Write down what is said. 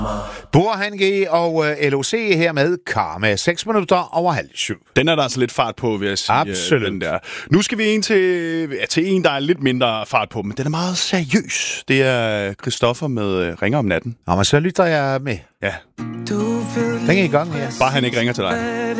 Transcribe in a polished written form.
Burhan G og LOC her med Karma. 6 minutter over 6:30. Den er der altså lidt fart på, vil jeg sige. Absolut. Den der. Nu skal vi til en, der er lidt mindre fart på, men den er meget seriøs. Det er Christoffer med Ringer om natten. Nå, men så lytter jeg med. Ja. Ring i gang her. Bare han ikke ringer til dig.